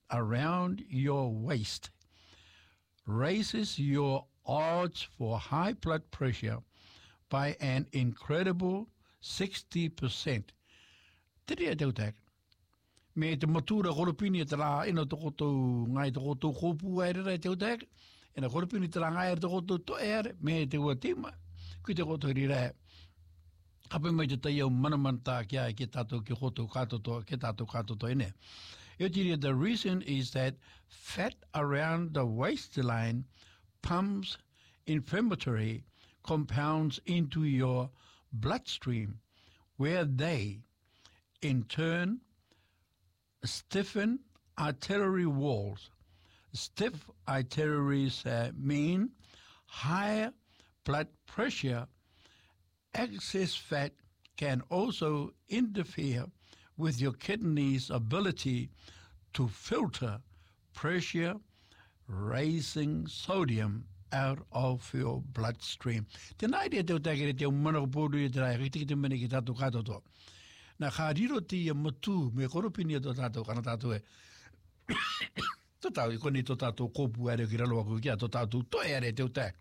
around your waist raises your odds for high blood pressure by an incredible 60%. Tiri te utak. Me te matura koropini te la ina te koto ngai te koto kopu aere te utak. Ina koropini te la ngai te koto to aere me te ua tima. Kui te koto rira. Kape mai te taia manamanta kia ke tato ki koto katoto ke tato katoto ine. The reason is that fat around the waistline pumps inflammatory compounds into your bloodstream, where they, in turn, stiffen artery walls. Stiff arteries mean higher blood pressure. Excess fat can also interfere with your kidney's ability to filter pressure-raising sodium out of your bloodstream. Tēnā idea te utakere te umana pōru i te rai, riti ki te mene ki tātou katoto. Nā kā riro te ia matu me koropini a tō tātou kana tātou e. Tō tātou i koni tō tātou kōpu ere ki ralo aku kia, tō tātou toi ere te utak.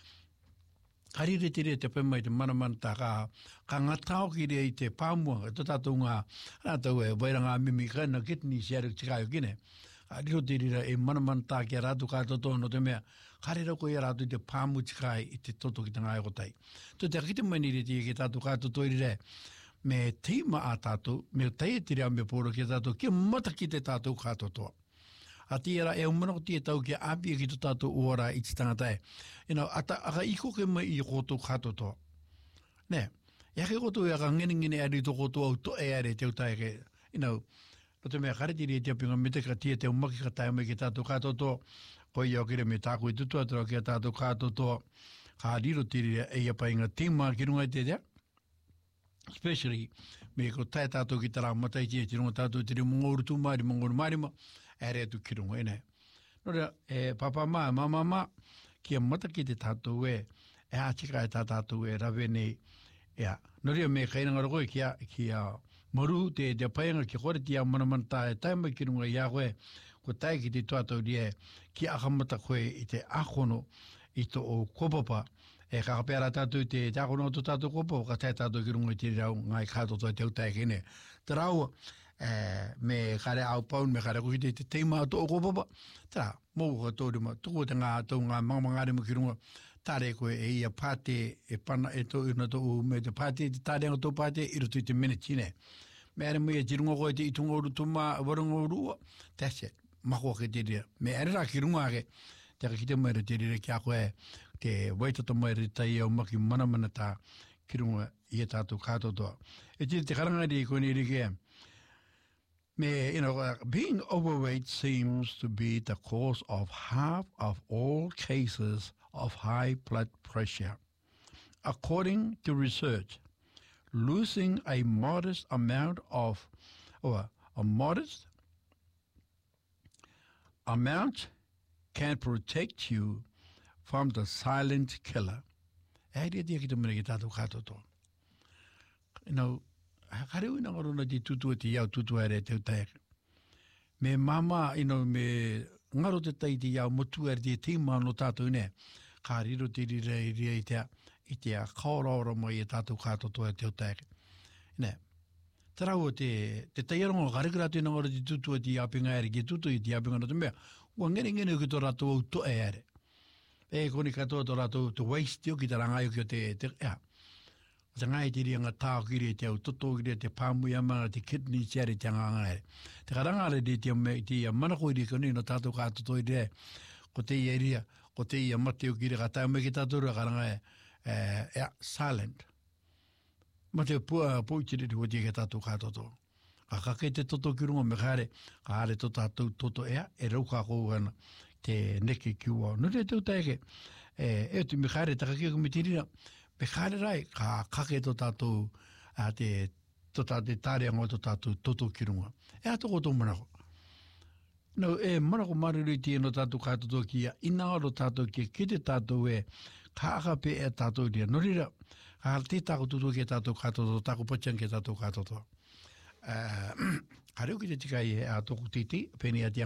Karire te re te pemai te manamanta ka ngatao ki re i te pāmua, tō tātou ngā, tātou e waira ngā mimi kana kitni siare tikai o kine. Riro te rira e manamanta ki a rātu kātoto no te mea, karira ko i a rātu i te pāmu tikai i te toto ki te ngā kotai. Tō te kite mani re te ki tātou kātoto i rire, me teima a tātou, me teie te rea me pōro ki tātou, ki mata ki te tātou kātotoa. A tira e umana ko tia tau ki api ki tu tātou ora i te tangatai. Aka iko ke mai i koto katoto. Ne, ia ke koto e aka ngene ari to koto au to e are te utai ke. No te mea kare tiri e te apinga me te ka tia te umaki ka tai mai ki tātou katoto. Ko i au kire me tāku i tutua tera ki a tātou katoto. Ka riro tiri e ia painga tīma ki runga i te tea. Especially, me ko tai tātou ki tara matai tia ti runga tātou tiri mongoru tu maari, mongoru marima. Ere tu ki runga ene. Nora, papa mama, kia mata ki te tātou e ātika e tā tātou e rawe nei. Nori me kainanga roko kia maru te paenga ki kore tia manamanta e taima ki runga ia koe, ko tai ki te tātou rie, ki akamata koe i te akono i to o kopapa. E kakapera tātou te akono o tātou kopapa, ka tai tātou ki runga i te rau ngai kātoto e te utai kene. Te raua, me kare au paun, me kare kuhite te teima to o kopapa. Tara, mou ka tōrima, tuko te ngā tau ngā mamangare mo ki runga, tare koe e ia pāte, e pana e tō ina tō me te pāte, te tārenga tō pāte, i rutu i te menetine. Me are mo ia jirunga koe te itunga oru tuma, warunga orua, that's it, makua ke te rea. Me are rā ki runga ke, te ka ki te maere te rea ki a koe, te waitata maere tai au maki manamana tā, ki runga i e tātou kātotoa. E te karangari koe ni rike, being overweight seems to be the cause of half of all cases of high blood pressure. According to research, losing a modest amount can protect you from the silent killer. Hareu ina ngorona te tutua te iau tutua ere te utaere. Me mama, me ngaro te tai te iau motu ere te tīma no tātou ne. Ka riro te rira i ria i te kaoraora mai e tātou kātoto e te utaere. Ne. Tarau te taiaronga karekara te ngaro te tutua te iau pinga ere, ke tutua i te iau pinga no te mea. Ua ngere ki tō rātou au to e ere. E koni katoa tō rātou te waistio ki te rangai o ki o te te ngai te ria ngā tāo ki rea te au toto ki rea te pāmui amana te kidney tiare te ngāngare. Te karangare de te manako i rea koni no tātou kātoto i rea, ko te ia rea, ko te ia mateo ki rea kātai me ki tātou rea karangai silent. Mateo pua i te rea te ke tātou kātoto. Ka kake te toto ki runga me kāre, ka are to tātou toto e rauka kouana te neke ki ua. No te tau taike, tu me kāre ta kake ko me te rira, me kāre rai, ka kake to tātou te tāreanga o to tātou toto ki runga. E ato koto manako. No, manako maruru i te no tātou kātoto ki a inaaro tātou ki te tātou ka akape e tātou ria. No rira, ka te tāko tutu ki tātou kātoto, tāko pachan ki tātou kātoto. Ka reo ki te tikai a tōku titi, pēni a